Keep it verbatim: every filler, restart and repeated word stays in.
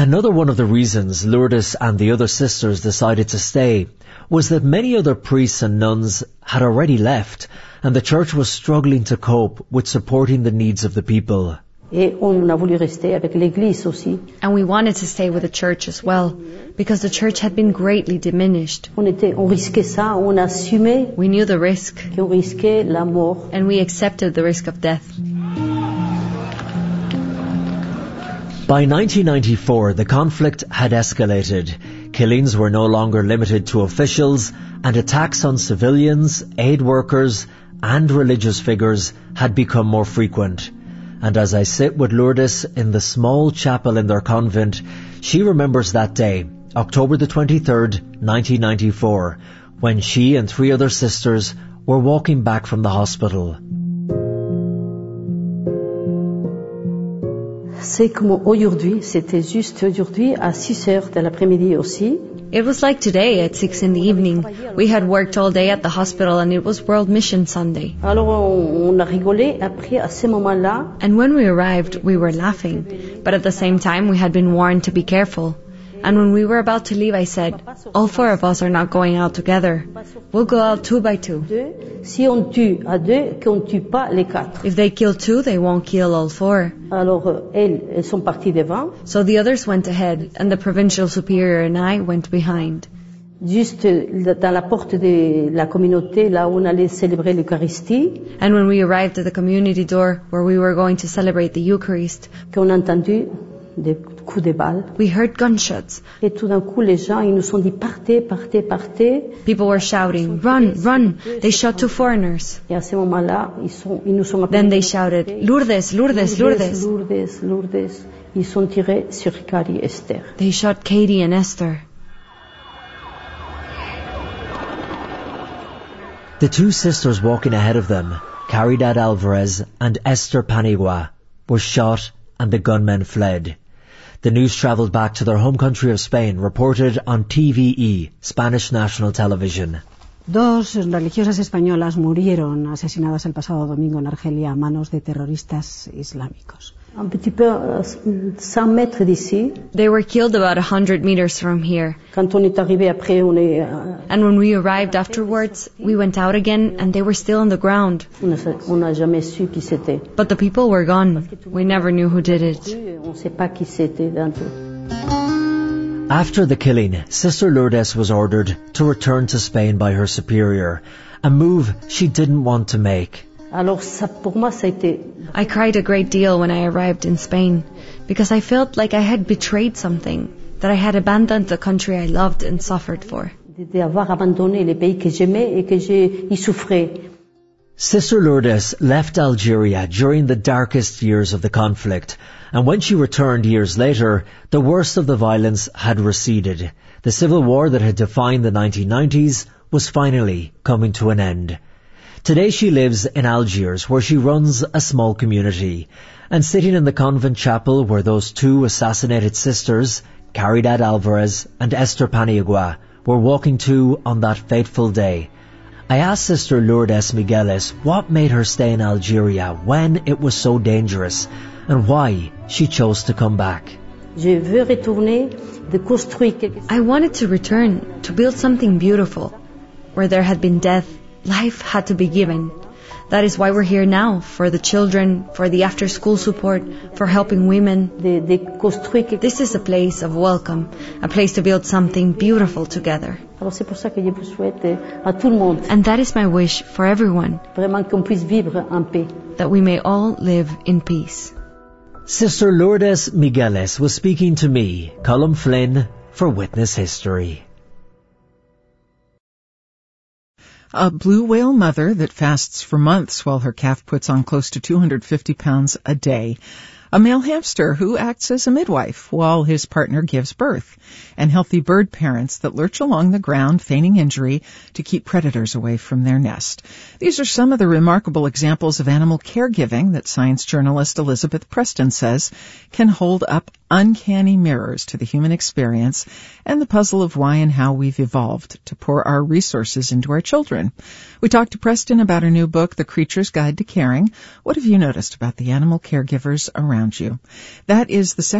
Another one of the reasons Lourdes and the other sisters decided to stay was that many other priests and nuns had already left, and the church was struggling to cope with supporting the needs of the people. And we wanted to stay with the church as well, because the church had been greatly diminished. We knew the risk, and we accepted the risk of death. By nineteen ninety-four, the conflict had escalated. Killings were no longer limited to officials, and attacks on civilians, aid workers, and religious figures had become more frequent. And as I sit with Lourdes in the small chapel in their convent, she remembers that day, October the twenty-third, nineteen ninety-four, when she and three other sisters were walking back from the hospital. C'est comme aujourd'hui, c'était juste aujourd'hui à six heures de l'après-midi aussi. It was like today at six in the evening. We had worked all day at the hospital and it was World Mission Sunday. Alors on a rigolé après à ce moment-là. And when we arrived, we were laughing. But at the same time, we had been warned to be careful. And when we were about to leave, I said, all four of us are not going out together. We'll go out two by two. Si on tue à deux, qu'on tue pas les quatre. If they kill two, they won't kill all four. Alors elles, elles sont parties devant. So the others went ahead, and the provincial superior and I went behind. Juste dans la porte de la communauté, là où on allait célébrer l'Eucharistie. And when we arrived at the community door, where we were going to celebrate the Eucharist, qu'on a entendu des coups de balles. We heard gunshots. Et tout d'un coup, les gens, ils nous ont dit, partez, partez, partez. People were shouting, run, run. They shot two foreigners. Et à ce moment-là, ils sont, ils nous ont appelés. Then they shouted, Lourdes, Lourdes, Lourdes. Lourdes, Lourdes. Ils ont tiré sur Carrie et Esther. They shot Katie and Esther. The two sisters walking ahead of them, Caridad Alvarez and Esther Paniagua, were shot and the gunmen fled. The news travelled back to their home country of Spain, reported on T V E, Spanish national television. Dos religiosas españolas murieron asesinadas el pasado domingo en Argelia a manos de terroristas islámicos. Un petit peu cent mètres d'ici. They were killed about a hundred meters from here. Quand on est arrivé après, on est. And when we arrived afterwards, we went out again, and they were still on the ground. On n'a jamais su qui c'était. But the people were gone. We never knew who did it. On sait pas qui c'était d'entre eux. After the killing, Sister Lourdes was ordered to return to Spain by her superior, a move she didn't want to make. Alors ça, pour moi, ça a été. I cried a great deal when I arrived in Spain, because I felt like I had betrayed something, that I had abandoned the country I loved and suffered for. D'avoir abandonné les pays que j'aimais et que j'ai y souffrais. Sister Lourdes left Algeria during the darkest years of the conflict, and when she returned years later, the worst of the violence had receded. The civil war that had defined the nineteen nineties was finally coming to an end. Today she lives in Algiers, where she runs a small community. And sitting in the convent chapel where those two assassinated sisters, Caridad Alvarez and Esther Paniagua, were walking to on that fateful day, I asked Sister Lourdes Migueles what made her stay in Algeria when it was so dangerous, and why she chose to come back. I wanted to return, to build something beautiful. Where there had been death, life had to be given. That is why we're here now, for the children, for the after-school support, for helping women. This is a place of welcome, a place to build something beautiful together. And that is my wish for everyone, that we may all live in peace. Sister Lourdes Migueles was speaking to me, Colm Flynn, for Witness History. A blue whale mother that fasts for months while her calf puts on close to two hundred fifty pounds a day. A male hamster who acts as a midwife while his partner gives birth. And healthy bird parents that lurch along the ground feigning injury to keep predators away from their nest. These are some of the remarkable examples of animal caregiving that science journalist Elizabeth Preston says can hold up uncanny mirrors to the human experience and the puzzle of why and how we've evolved to pour our resources into our children. We talked to Preston about her new book, The Creature's Guide to Caring. What have you noticed about the animal caregivers around you? That is the second